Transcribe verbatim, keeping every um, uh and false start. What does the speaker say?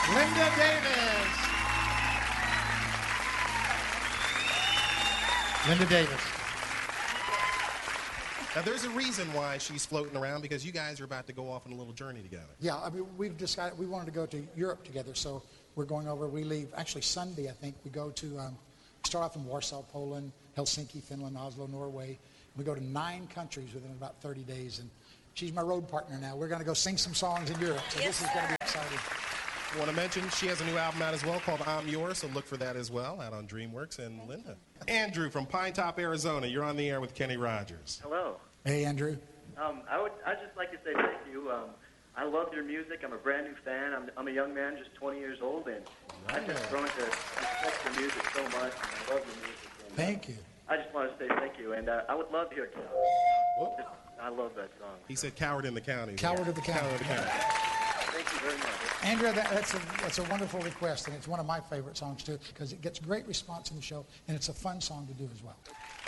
Linda Davis. Linda Davis. Now, there's a reason why she's floating around, because you guys are about to go off on a little journey together. Yeah, I mean, we've decided we wanted to go to Europe together, so we're going over. We leave, actually Sunday, I think. We go to, um, start off in Warsaw, Poland, Helsinki, Finland, Oslo, Norway. We go to nine countries within about thirty days, and she's my road partner now. We're going to go sing some songs in Europe, so Yes, this is going to be exciting. I want to mention she has a new album out as well called I'm Yours, so look for that as well, out on DreamWorks. And Linda. Andrew from Pine Top, Arizona, you're on the air with Kenny Rogers. Hello. Hey, Andrew. Um, I would I'd just like to say thank you. Um, I love your music. I'm a brand new fan. I'm, I'm a young man, just twenty years old, and I've just grown to respect your music so much, and I love your music. And, Thank you. I just want to say thank you, and uh, I would love to hear it. Just, I love that song. He said Coward in the County. Coward of the County. Coward of the County. Thank you very much. Andrea, that, that's, a, that's a wonderful request, and it's one of my favorite songs, too, because it gets great response in the show, and it's a fun song to do as well.